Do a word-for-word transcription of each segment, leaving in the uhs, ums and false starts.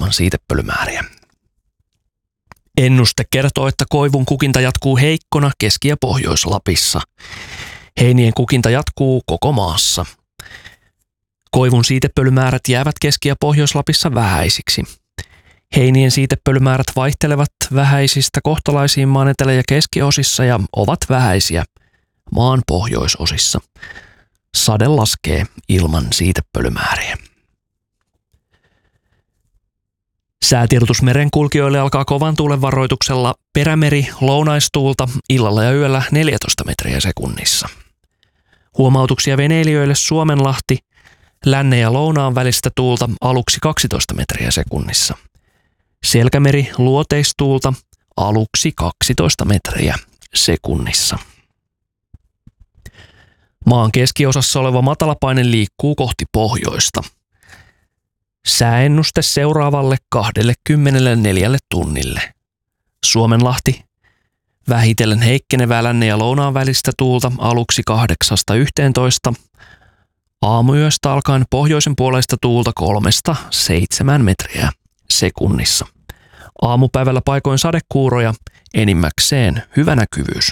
ilman siitepölymääriä. Ennuste kertoo, että koivun kukinta jatkuu heikkona Keski- ja Pohjois-Lapissa. Heinien kukinta jatkuu koko maassa. Koivun siitepölymäärät jäävät Keski- ja Pohjois-Lapissa vähäisiksi. Heinien siitepölymäärät vaihtelevat vähäisistä kohtalaisiin maan etelä- ja keskiosissa ja ovat vähäisiä maan pohjoisosissa. Sade laskee ilman siitepölymääriä. Säätiedotus merenkulkijoille alkaa kovan tuulen varoituksella perämeri lounaistuulta illalla ja yöllä neljätoista metriä sekunnissa. Huomautuksia veneilijöille Suomenlahti, lännen ja lounaan välistä tuulta aluksi kaksitoista metriä sekunnissa. Selkämeri luoteistuulta aluksi kaksitoista metriä sekunnissa. Maan keskiosassa oleva matalapaine liikkuu kohti pohjoista. Sääennuste seuraavalle kaksikymmentäneljä tunnille. Suomenlahti, vähitellen heikkenevää lännen ja lounaan välistä tuulta aluksi kahdeksasta yhteentoista. Aamuyöstä alkaen pohjoisen puoleista tuulta kolmesta seitsemään metriä sekunnissa. Aamupäivällä paikoin sadekuuroja, enimmäkseen hyvä näkyvyys.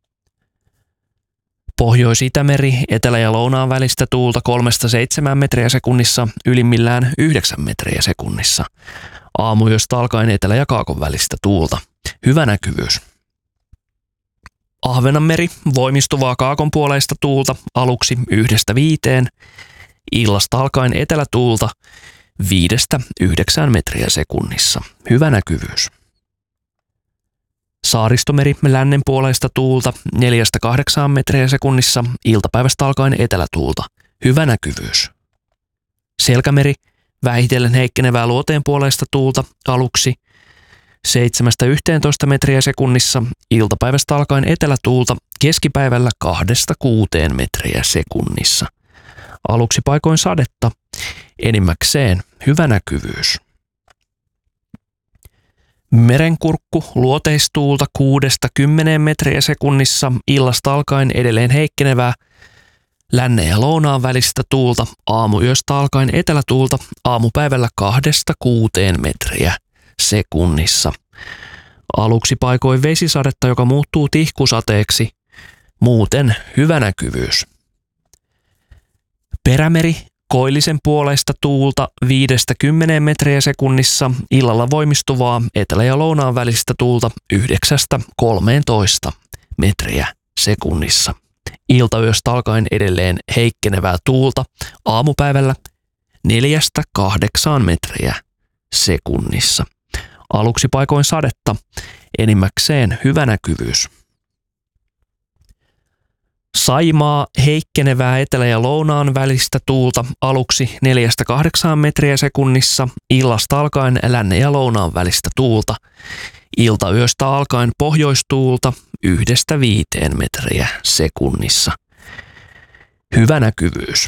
Pohjois-Itämeri, etelä- ja lounaan välistä tuulta kolmesta seitsemään metriä sekunnissa, ylimmillään yhdeksän metriä sekunnissa. Aamuyöstä alkaen etelä- ja kaakon välistä tuulta. Hyvä näkyvyys. Ahvenanmeri, voimistuvaa kaakonpuoleista tuulta aluksi yhdestä viiteen, illasta alkaen etelätuulta viidestä yhdeksään metriä sekunnissa. Hyvä näkyvyys. Saaristomeri, lännen puoleista tuulta neljästä kahdeksaan metriä sekunnissa, iltapäivästä alkaen etelätuulta. Hyvä näkyvyys. Selkämeri, vähitellen heikkenevää luoteen puoleista tuulta aluksi seitsemästä yhteentoista metriä sekunnissa, iltapäivästä alkaen etelätuulta, keskipäivällä kahdesta kuuteen metriä sekunnissa. Aluksi paikoin sadetta, enimmäkseen hyvä näkyvyys. Merenkurkku luoteistuulta kuudesta kymmeneen metriä sekunnissa, illasta alkaen edelleen heikkenevää, lännen ja lounaan välistä tuulta, aamuyöstä alkaen etelätuulta, aamupäivällä kahdesta kuuteen metriä sekunnissa. Aluksi paikoin vesisadetta, joka muuttuu tihkusateeksi, muuten hyvä näkyvyys. Perämeri, koillisen puoleista tuulta viidestä kymmeneen metriä sekunnissa, illalla voimistuvaa etelä- ja lounaan välistä tuulta yhdeksästä kolmeentoista metriä sekunnissa. Iltayöstä alkaen edelleen heikkenevää tuulta, aamupäivällä neljästä kahdeksaan metriä sekunnissa. Aluksi paikoin sadetta, enimmäkseen hyvä näkyvyys. Saimaa, heikkenevää etelä- ja lounaan välistä tuulta aluksi neljästä kahdeksaan metriä sekunnissa, illasta alkaen lännen ja lounaan välistä tuulta. Iltayöstä alkaen pohjoistuulta yhdestä viiteen metriä sekunnissa. Hyvä näkyvyys.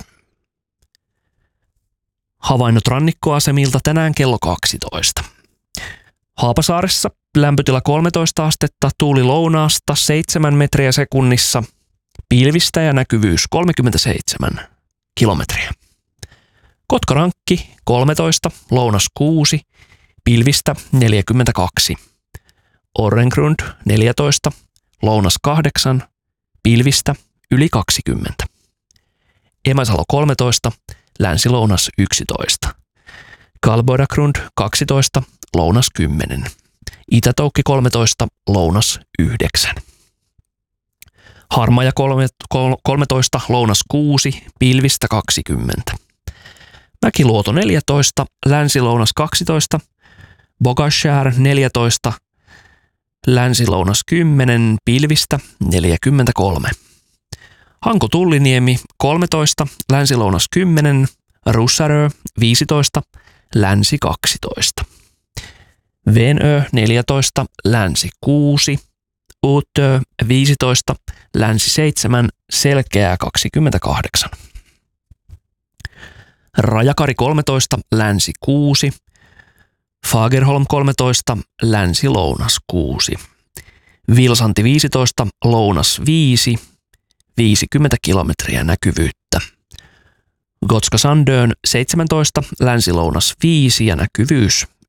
Havainnot rannikkoasemilta tänään kello kaksitoista. Haapasaaressa lämpötila kolmetoista astetta, tuuli lounaasta seitsemän metriä sekunnissa, pilvistä ja näkyvyys kolmekymmentäseitsemän kilometriä. Kotkarankki kolmetoista, lounas kuusi, pilvistä neljäkymmentäkaksi. Orrengrund neljätoista, lounas kahdeksan, pilvistä yli kaksikymmentä. Emäsalo kolmetoista, länsi-lounas yksitoista. Kalbodagrund kaksitoista, lounas kymmenen. Itätoukki kolmetoista, lounas yhdeksän. Harmaja kolmetoista, lounas kuusi, pilvistä kaksikymmentä. Mäkiluoto neljätoista, länsi-lounas kaksitoista. Bogashär neljätoista, länsi-lounas kymmenen, pilvistä neljäkymmentäkolme. Hanko-Tulliniemi kolmetoista, länsi-lounas kymmenen, Russarö viisitoista, länsi kaksitoista. Venö neljätoista, länsi kuusi, Uutö viisitoista, länsi seitsemän, selkeää kaksikymmentäkahdeksan. Rajakari kolmetoista, länsi kuusi, Fagerholm kolmetoista, länsi-lounas kuusi. Vilsanti viisitoista, lounas viisi, viisikymmentä kilometriä näkyvyyttä. Gotska Sandön seitsemäntoista, länsi-lounas viisi ja näkyvyys